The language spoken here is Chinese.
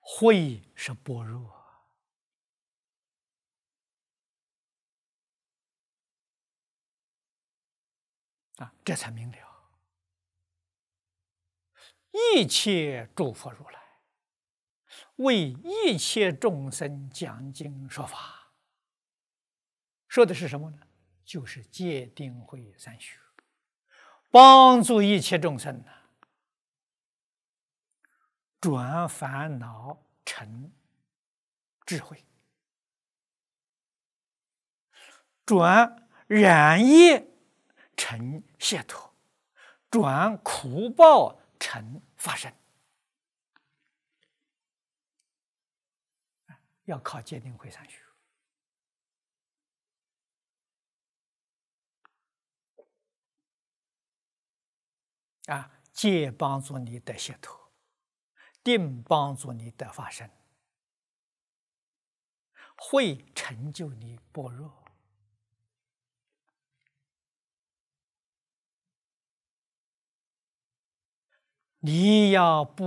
慧是般若啊，这才明了。一切诸佛如来为一切众生讲经说法，说的是什么呢？就是戒定慧三学，帮助一切众生转烦恼成智慧，转染业成解脱，转苦报成法身。要靠戒定慧三学啊，戒帮助你得解脱，定帮助你得法身，慧成就你般若。你要不